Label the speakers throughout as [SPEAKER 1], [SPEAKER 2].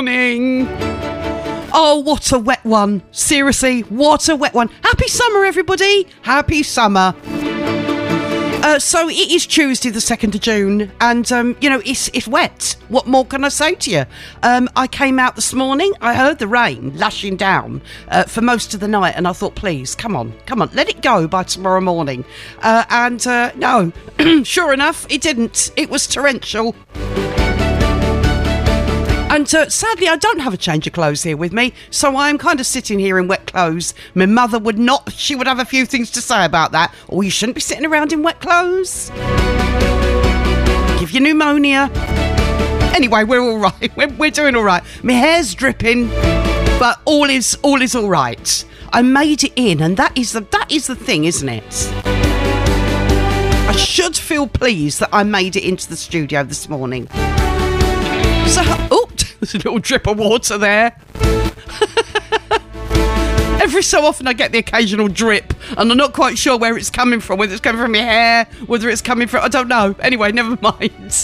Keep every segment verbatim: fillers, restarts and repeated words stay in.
[SPEAKER 1] Morning. Oh, what a wet one. Seriously, what a wet one. Happy summer, everybody. Happy summer. Uh, so it is Tuesday the second of June and, um, you know, it's it's wet. What more can I say to you? Um, I came out this morning, I heard the rain lashing down uh, for most of the night and I thought, please, come on, come on, let it go by tomorrow morning. Uh, and uh, no, sure enough, it didn't. It was torrential. And uh, sadly, I don't have a change of clothes here with me, so I'm kind of sitting here in wet clothes. My mother would not, she would have a few things to say about that. Oh, you shouldn't be sitting around in wet clothes. Give you pneumonia. Anyway, we're all right. We're, we're doing all right. My hair's dripping, but all is all is all right. I made it in, and that is the that is the thing, isn't it? I should feel pleased that I made it into the studio this morning. So, oh, there's a little drip of water there. Every so often I get the occasional drip and I'm not quite sure where it's coming from, whether it's coming from my hair, whether it's coming from, I don't know. Anyway, never mind.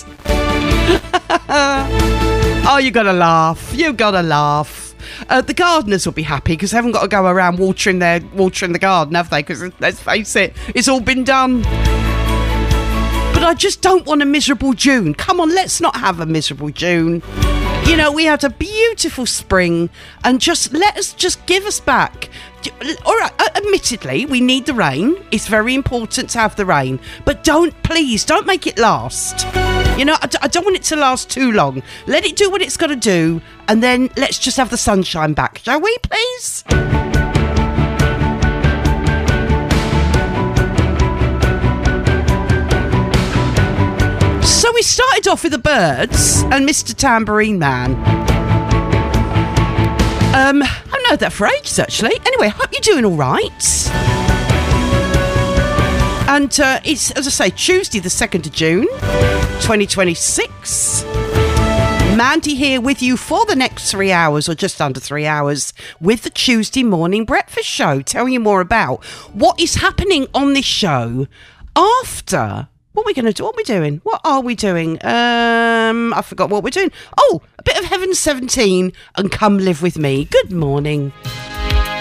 [SPEAKER 1] Oh, you gotta laugh. You gotta laugh. Uh, the gardeners will be happy because they haven't got to go around watering their watering the garden, have they? Because let's face it, it's all been done. But I just don't want a miserable June. Come on, let's not have a miserable June. You know, we had a beautiful spring and just let us just give us back. All right, admittedly, we need the rain. It's very important to have the rain. But don't, please, don't make it last. You know, I, d- I don't want it to last too long. Let it do what it's got to do and then let's just have the sunshine back, shall we, please? So we started off with the Birds and Mister Tambourine Man. Um, I haven't heard that for ages, actually. Anyway, hope you're doing all right. And uh, it's, as I say, Tuesday the second of June, twenty twenty-six. Mandy here with you for the next three hours, or just under three hours, with the Tuesday Morning Breakfast Show, telling you more about what is happening on this show after... What are we going to do? What are we doing? What are we doing? Um, I forgot what we're doing. Oh, a bit of Heaven seventeen and Come Live With Me. Good morning.